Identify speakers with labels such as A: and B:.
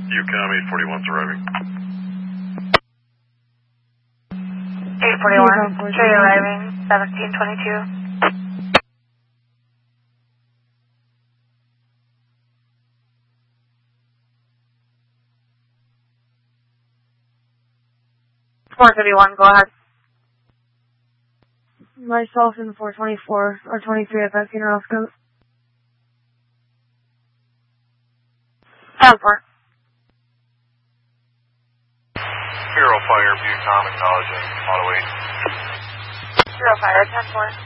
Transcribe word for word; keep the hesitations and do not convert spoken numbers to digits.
A: UCOM eight forty-one's arriving.
B: eight forty-one, Trey arriving, seventeen twenty-two. four fifty-one, go ahead.
C: Myself in four twenty-four, or twenty-three at that funeral scope.
B: ten four.
A: Hero Fire, UCOM acknowledging, auto eight.
B: Hero Fire, ten four.